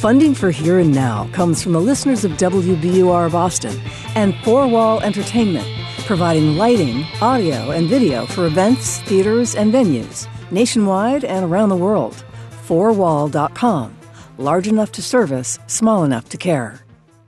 Funding for Here and Now comes from the listeners of WBUR Boston and Four Wall Entertainment, providing lighting, audio, and video for events, theaters, and venues nationwide and around the world. 4wall.com. Large enough to service, small enough to care.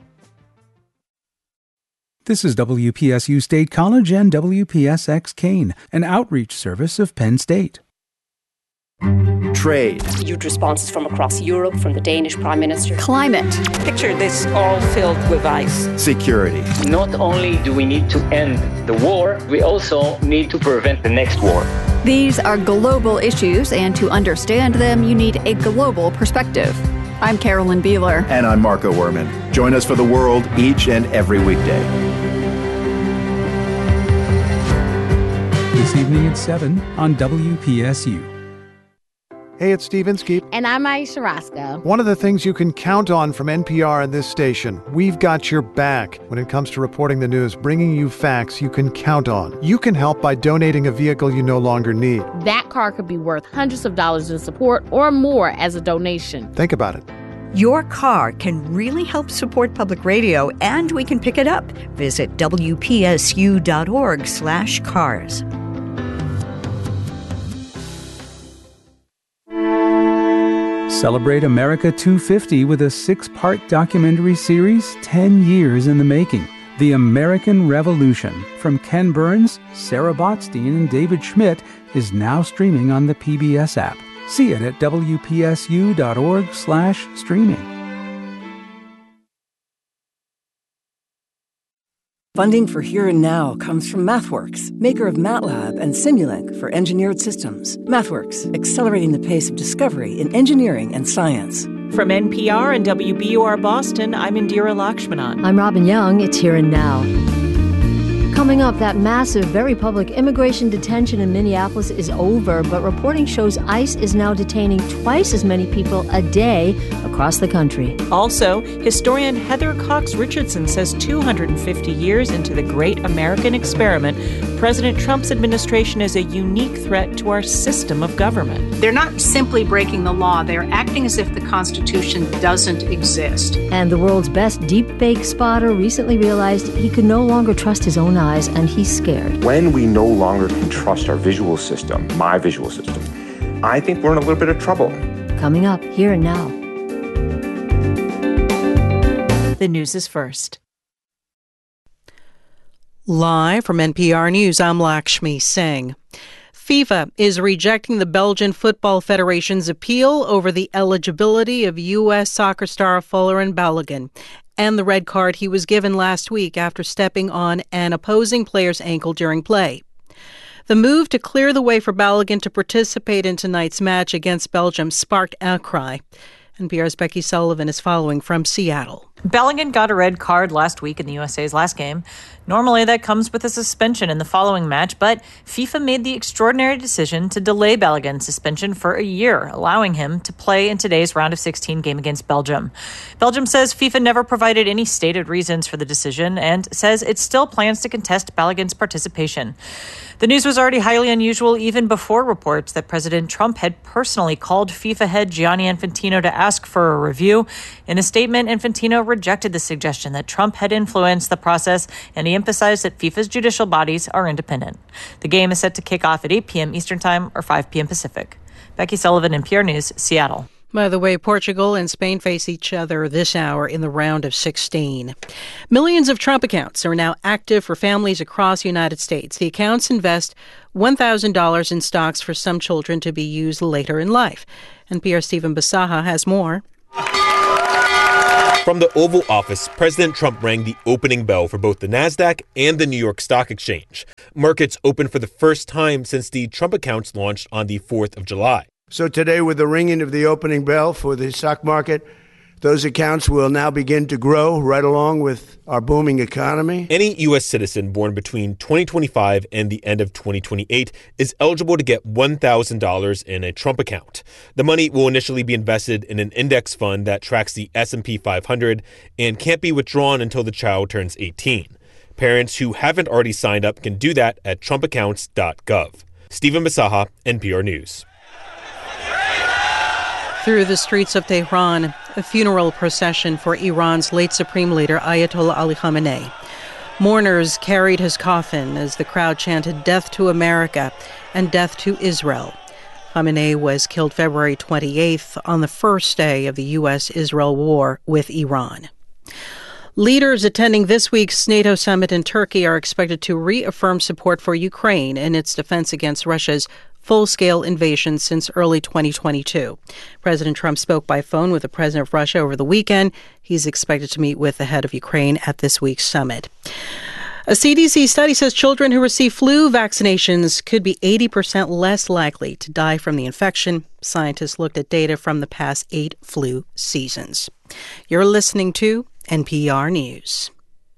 This is WPSU State College and WPSX Kane, an outreach service of Penn State. Trade. Huge responses from across Europe, from the Danish Prime Minister. Climate. Picture this all filled with ice. Security. Not only do we need to end the war, we also need to prevent the next war. These are global issues, and to understand them, you need a global perspective. I'm Carolyn Beeler. And I'm Marco Werman. Join us for The World each and every weekday. This evening at 7 on WPSU. Hey, it's Steve Inskeep. And I'm Aisha Roscoe. One of the things you can count on from NPR and this station, we've got your back when it comes to reporting the news, bringing you facts you can count on. You can help by donating a vehicle you no longer need. That car could be worth hundreds of dollars in support or more as a donation. Think about it. Your car can really help support public radio, and we can pick it up. Visit WPSU.org/cars. Celebrate America 250 with a 6-part documentary series, 10 years in the making. The American Revolution, from Ken Burns, Sarah Botstein, and David Schmidt, is now streaming on the PBS app. See it at WPSU.org/streaming. Funding for Here and Now comes from MathWorks, maker of MATLAB and Simulink for engineered systems. MathWorks, accelerating the pace of discovery in engineering and science. From NPR and WBUR Boston, I'm Indira Lakshmanan. I'm Robin Young. It's Here and Now. Coming up, that massive, very public immigration detention in Minneapolis is over, but reporting shows ICE is now detaining twice as many people a day across the country. Also, historian Heather Cox Richardson says 250 years into the great American experiment, President Trump's administration is a unique threat to our system of government. They're not simply breaking the law. They're acting as if the Constitution doesn't exist. And the world's best deepfake spotter recently realized he could no longer trust his own eyes, and he's scared. When we no longer can trust our visual system, my visual system, I think we're in a little bit of trouble. Coming up, Here and Now. The news is first. Live from NPR News, I'm Lakshmi Singh. FIFA is rejecting the Belgian Football Federation's appeal over the eligibility of U.S. soccer star Folarin Balogun and the red card he was given last week after stepping on an opposing player's ankle during play. The move to clear the way for Balogun to participate in tonight's match against Belgium sparked outcry. NPR's Becky Sullivan is following from Seattle. Balogun got a red card last week in the USA's last game. Normally, that comes with a suspension in the following match, but FIFA made the extraordinary decision to delay Balogun's suspension for a year, allowing him to play in today's round of 16 game against Belgium. Belgium says FIFA never provided any stated reasons for the decision and says it still plans to contest Balogun's participation. The news was already highly unusual even before reports that President Trump had personally called FIFA head Gianni Infantino to ask for a review. In a statement, Infantino rejected the suggestion that Trump had influenced the process, and he emphasized that FIFA's judicial bodies are independent. The game is set to kick off at 8 p.m. Eastern Time or 5 p.m. Pacific. Becky Sullivan, NPR News, Seattle. By the way, Portugal and Spain face each other this hour in the round of 16. Millions of Trump accounts are now active for families across the United States. The accounts invest $1,000 in stocks for some children to be used later in life. NPR's Stephen Basaha has more. From the Oval Office, President Trump rang the opening bell for both the NASDAQ and the New York Stock Exchange. Markets opened for the first time since the Trump accounts launched on the 4th of July. So today, with the ringing of the opening bell for the stock market, those accounts will now begin to grow right along with our booming economy. Any U.S. citizen born between 2025 and the end of 2028 is eligible to get $1,000 in a Trump account. The money will initially be invested in an index fund that tracks the S&P 500 and can't be withdrawn until the child turns 18. Parents who haven't already signed up can do that at trumpaccounts.gov. Stephen Basaha, NPR News. Through the streets of Tehran, A funeral procession for Iran's late supreme leader Ayatollah Ali Khamenei. Mourners carried his coffin as the crowd chanted "Death to America" and "Death to Israel." Khamenei was killed February 28th on the first day of the U.S.-Israel war with Iran. Leaders attending this week's NATO summit in Turkey are expected to reaffirm support for Ukraine in its defense against Russia's full-scale invasion since early 2022. President Trump spoke by phone with the president of Russia over the weekend. He's expected to meet with the head of Ukraine at this week's summit. A CDC study says children who receive flu vaccinations could be 80% less likely to die from the infection. Scientists looked at data from the past 8 flu seasons. You're listening to NPR News.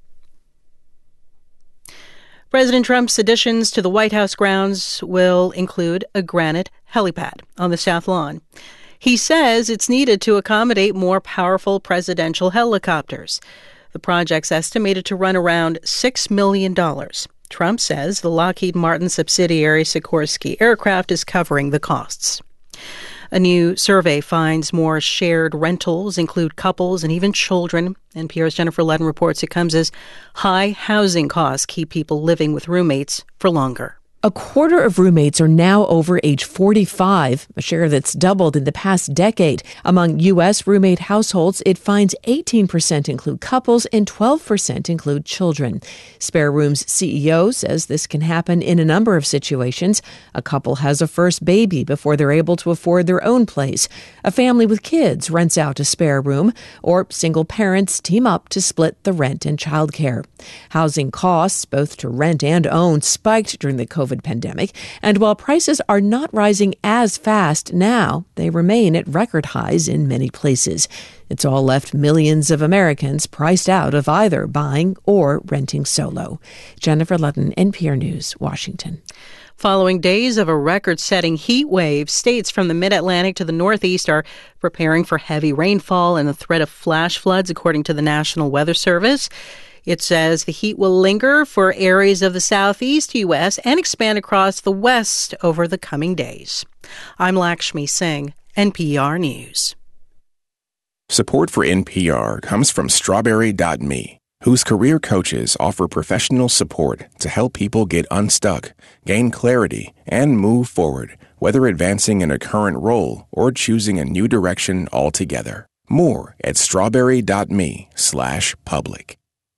President Trump's additions to the White House grounds will include a granite helipad on the South Lawn. He says it's needed to accommodate more powerful presidential helicopters. The project's estimated to run around $6 million. Trump says the Lockheed Martin subsidiary Sikorsky Aircraft is covering the costs. A new survey finds more shared rentals include couples and even children. NPR's Jennifer Ludden reports it comes as high housing costs keep people living with roommates for longer. A quarter of roommates are now over age 45, a share that's doubled in the past decade. Among U.S. roommate households, it finds 18% include couples and 12% include children. Spare Room's CEO says this can happen in a number of situations. A couple has a first baby before they're able to afford their own place. A family with kids rents out a spare room, or single parents team up to split the rent and childcare. Housing costs, both to rent and own, spiked during the COVID pandemic, and while prices are not rising as fast now, they remain at record highs in many places. It's all left millions of Americans priced out of either buying or renting solo. Jennifer Ludden, NPR News, Washington. Following days of a record-setting heat wave, states from the mid-Atlantic to the Northeast are preparing for heavy rainfall and the threat of flash floods, according to the National Weather Service. It says the heat will linger for areas of the southeast U.S. and expand across the west over the coming days. I'm Lakshmi Singh, NPR News. Support for NPR comes from Strawberry.me, whose career coaches offer professional support to help people get unstuck, gain clarity, and move forward, whether advancing in a current role or choosing a new direction altogether. More at strawberry.me/public.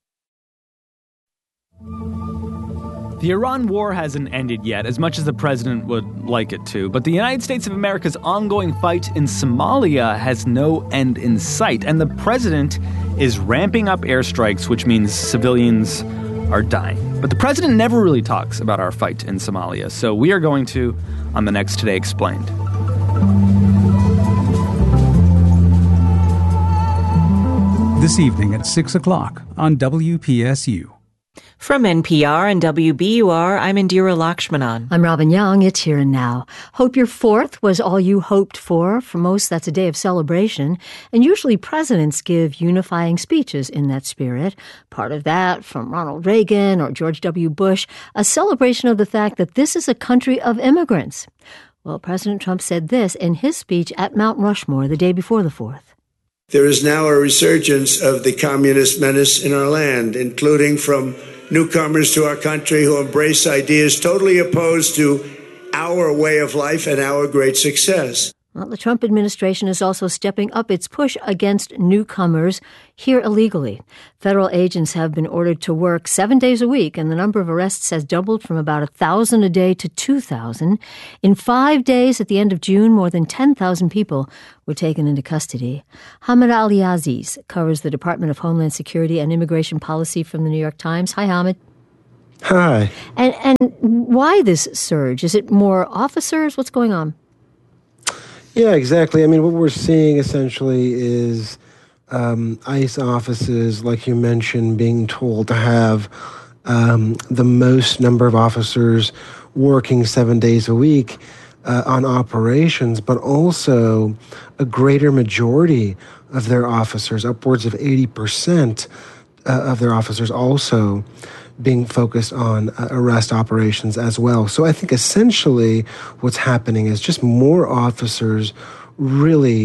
The Iran war hasn't ended yet, as much as the president would like it to, but the United States of America's ongoing fight in Somalia has no end in sight, and the president is ramping up airstrikes, which means civilians are dying. But the president never really talks about our fight in Somalia, so we are going to on the next Today Explained. This evening at 6 o'clock on WPSU. From NPR and WBUR, I'm Indira Lakshmanan. I'm Robin Young. It's Here and Now. Hope your 4th was all you hoped for. For most, that's a day of celebration. And usually presidents give unifying speeches in that spirit. Part of that from Ronald Reagan or George W. Bush, a celebration of the fact that this is a country of immigrants. Well, President Trump said this in his speech at Mount Rushmore the day before the 4th. There is now a resurgence of the communist menace in our land, including from newcomers to our country who embrace ideas totally opposed to our way of life and our great success. Well, the Trump administration is also stepping up its push against newcomers here illegally. Federal agents have been ordered to work 7 days a week, and the number of arrests has doubled from about 1,000 a day to 2,000. In 5 days at the end of June, more than 10,000 people were taken into custody. Hamid Ali-Aziz covers the Department of Homeland Security and Immigration Policy from the New York Times. Hi, Hamid. Hi. And why this surge? Is it more officers? What's going on? Yeah, exactly. I mean, what we're seeing essentially is ICE offices, like you mentioned, being told to have the most number of officers working 7 days a week on operations, but also a greater majority of their officers, upwards of 80% of their officers also being focused on arrest operations as well. So I think essentially what's happening is just more officers really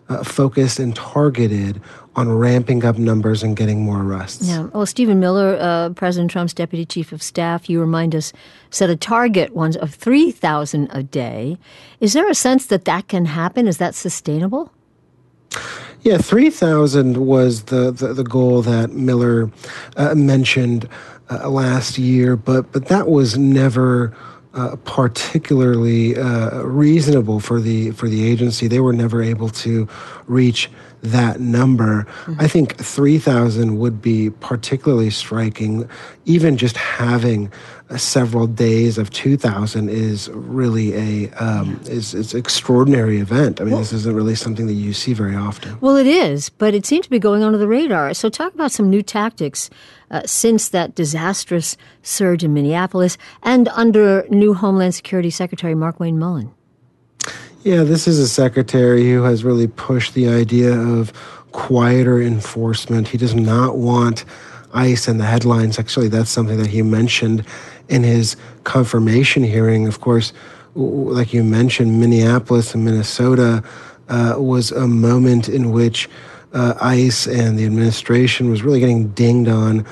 focused and targeted on ramping up numbers and getting more arrests. Yeah. Well, Stephen Miller, President Trump's deputy chief of staff, you remind us, set a target once of 3,000 a day. Is there a sense that that can happen? Is that sustainable? Yeah, 3,000 was the goal that Miller mentioned last year, but that was never particularly reasonable for the agency. They were never able to reach that number. Mm-hmm. I think 3,000 would be particularly striking. Even just having several days of 2,000 is really is extraordinary event. I mean, this isn't really something that you see very often. Well, it is, but it seems to be going under the radar. So talk about some new tactics since that disastrous surge in Minneapolis and under new Homeland Security Secretary Markwayne Mullin. Yeah, this is a secretary who has really pushed the idea of quieter enforcement. He does not want ICE in the headlines. Actually, that's something that he mentioned in his confirmation hearing. Of course, like you mentioned, Minneapolis and Minnesota was a moment in which ICE and the administration was really getting dinged on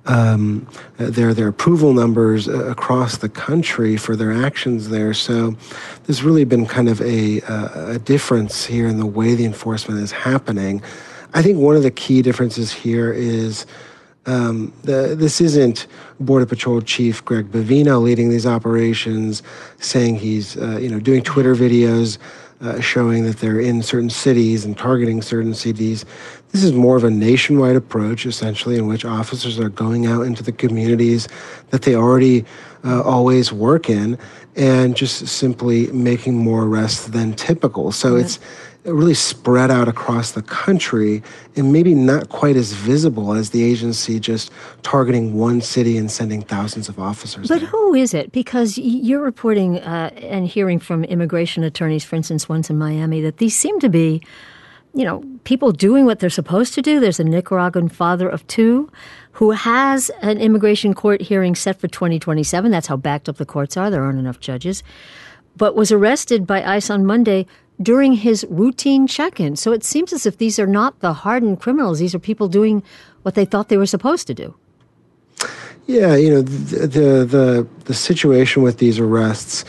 their approval numbers across the country for their actions there. So there's really been kind of a difference here in the way the enforcement is happening. I think one of the key differences here is this isn't Border Patrol Chief Greg Bavino leading these operations, saying he's doing Twitter videos showing that they're in certain cities and targeting certain cities. This is more of a nationwide approach, essentially, in which officers are going out into the communities that they already always work in and just simply making more arrests than typical. So it's really spread out across the country and maybe not quite as visible as the agency just targeting one city and sending thousands of officers But there. who is it? Because you're reporting and hearing from immigration attorneys, for instance, once in Miami, that these seem to be, people doing what they're supposed to do. There's a Nicaraguan father of two who has an immigration court hearing set for 2027. That's how backed up the courts are. There aren't enough judges. But was arrested by ICE on Monday during his routine check-in. So it seems as if these are not the hardened criminals. These are people doing what they thought they were supposed to do. Yeah, the situation with these arrests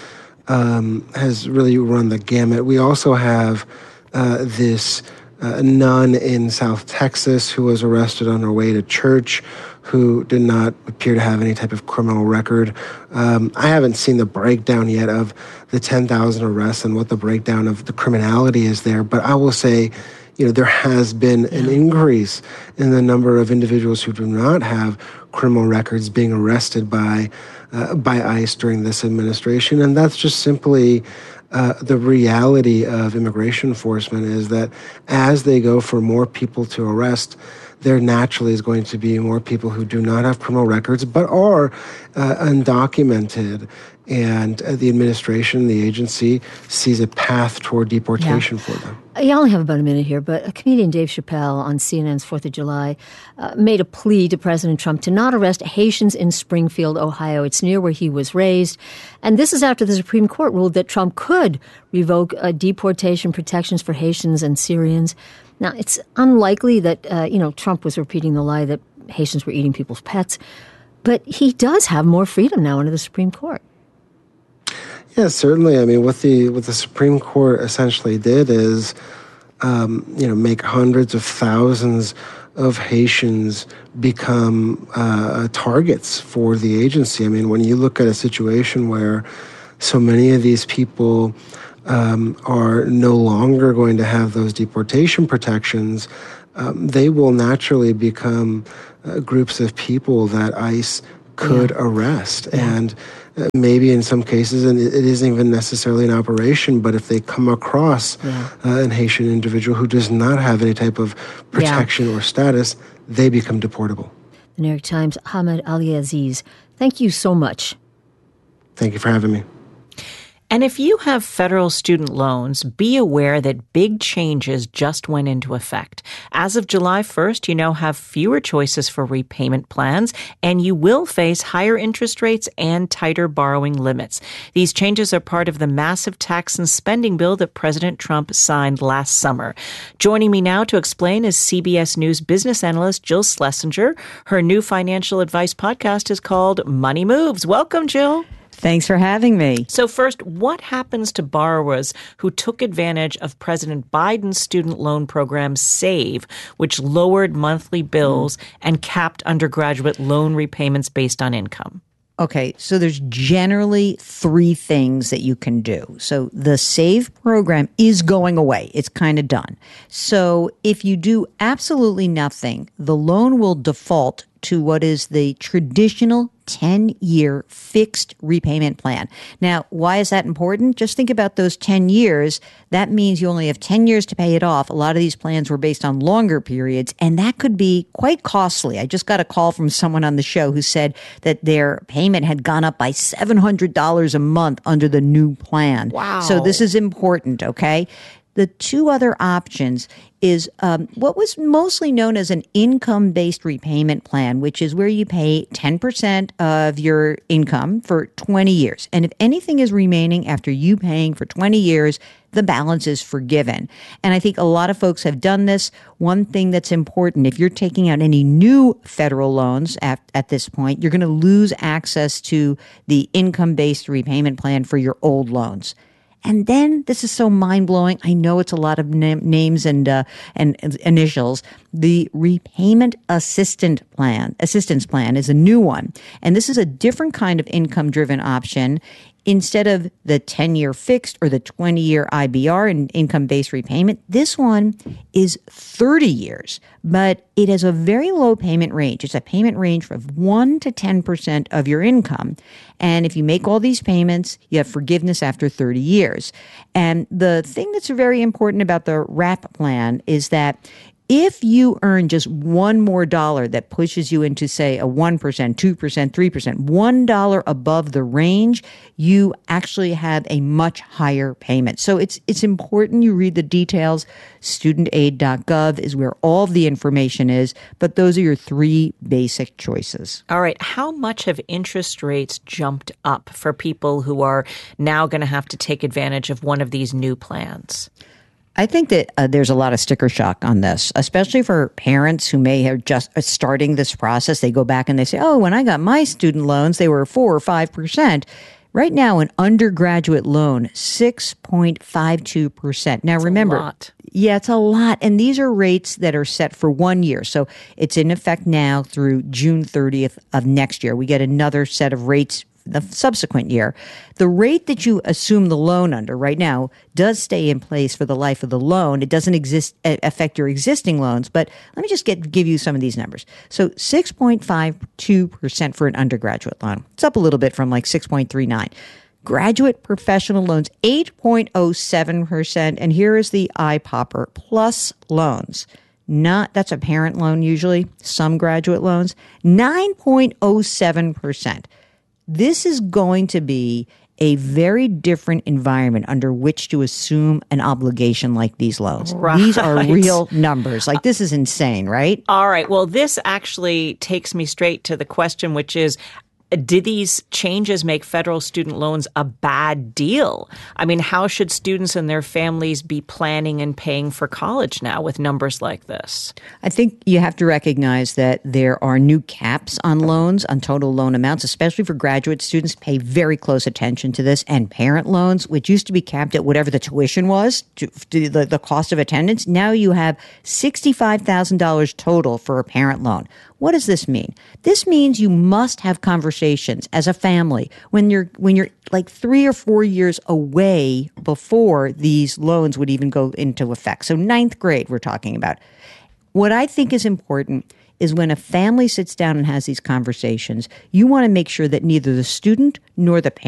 has really run the gamut. We also have this nun in South Texas who was arrested on her way to church, who did not appear to have any type of criminal record. I haven't seen the breakdown yet of the 10,000 arrests and what the breakdown of the criminality is there, but I will say, there has been an increase in the number of individuals who do not have criminal records being arrested by ICE during this administration, and that's just simply the reality of immigration enforcement is that as they go for more people to arrest, there naturally is going to be more people who do not have criminal records but are undocumented. And the administration, the agency, sees a path toward deportation for them. I only have about a minute here, but comedian Dave Chappelle on CNN's 4th of July made a plea to President Trump to not arrest Haitians in Springfield, Ohio. It's near where he was raised. And this is after the Supreme Court ruled that Trump could revoke deportation protections for Haitians and Syrians. Now, it's unlikely that, Trump was repeating the lie that Haitians were eating people's pets, but he does have more freedom now under the Supreme Court. Yeah, certainly. I mean, what the Supreme Court essentially did is, make hundreds of thousands of Haitians become targets for the agency. I mean, when you look at a situation where so many of these people are no longer going to have those deportation protections, they will naturally become groups of people that ICE could arrest. And maybe in some cases, and it isn't even necessarily an operation, but if they come across an Haitian individual who does not have any type of protection or status, they become deportable. The New York Times' Ahmed Ali Aziz, thank you so much. Thank you for having me. And if you have federal student loans, be aware that big changes just went into effect. As of July 1st, you now have fewer choices for repayment plans, and you will face higher interest rates and tighter borrowing limits. These changes are part of the massive tax and spending bill that President Trump signed last summer. Joining me now to explain is CBS News business analyst Jill Schlesinger. Her new financial advice podcast is called Money Moves. Welcome, Jill. Thanks for having me. So first, what happens to borrowers who took advantage of President Biden's student loan program SAVE, which lowered monthly bills and capped undergraduate loan repayments based on income? Okay, so there's generally three things that you can do. So the SAVE program is going away. It's kind of done. So if you do absolutely nothing, the loan will default to what is the traditional 10-year fixed repayment plan. Now, why is that important? Just think about those 10 years. That means you only have 10 years to pay it off. A lot of these plans were based on longer periods, and that could be quite costly. I just got a call from someone on the show who said that their payment had gone up by $700 a month under the new plan. Wow. So this is important, okay? The two other options is what was mostly known as an income-based repayment plan, which is where you pay 10% of your income for 20 years. And if anything is remaining after you paying for 20 years, the balance is forgiven. And I think a lot of folks have done this. One thing that's important, if you're taking out any new federal loans at this point, you're going to lose access to the income-based repayment plan for your old loans. And then, this is so mind-blowing. I know it's a lot of names and initials. The repayment assistance plan is a new one. And this is a different kind of income-driven option. Instead of the 10-year fixed or the 20-year IBR and income-based repayment, this one is 30 years, but it has a very low payment range. It's a payment range of 1 to 10% of your income. And if you make all these payments, you have forgiveness after 30 years. And the thing that's very important about the WRAP plan is that if you earn just one more dollar that pushes you into, say, a 1%, 2%, 3%, $1 above the range, you actually have a much higher payment. So it's important you read the details. Studentaid.gov is where all of the information is, but those are your three basic choices. All right. How much have interest rates jumped up for people who are now going to have to take advantage of one of these new plans? I think that there's a lot of sticker shock on this, especially for parents who may have just starting this process. They go back and they say, oh, when I got my student loans, they were 4 or 5%. Right now, an undergraduate loan, 6.52%. Now, remember, a lot. Yeah, it's a lot. And these are rates that are set for 1 year. So it's in effect now through June 30th of next year. We get another set of rates the subsequent year. The rate that you assume the loan under right now does stay in place for the life of the loan. It doesn't affect your existing loans, but let me just give you some of these numbers. So 6.52% for an undergraduate loan. It's up a little bit from like 6.39. Graduate professional loans, 8.07%. And here is the eye popper, plus loans. That's a parent loan usually, some graduate loans, 9.07%. This is going to be a very different environment under which to assume an obligation like these loans. Right. These are real numbers. Like, this is insane, right? All right. Well, this actually takes me straight to the question, which is, did these changes make federal student loans a bad deal? I mean, how should students and their families be planning and paying for college now with numbers like this? I think you have to recognize that there are new caps on loans, on total loan amounts, especially for graduate students. Pay very close attention to this. And parent loans, which used to be capped at whatever the tuition was, the cost of attendance. Now you have $65,000 total for a parent loan. What does this mean? This means you must have conversations as a family when you're like 3 or 4 years away before these loans would even go into effect. So 9th grade we're talking about. What I think is important is when a family sits down and has these conversations, you want to make sure that neither the student nor the parent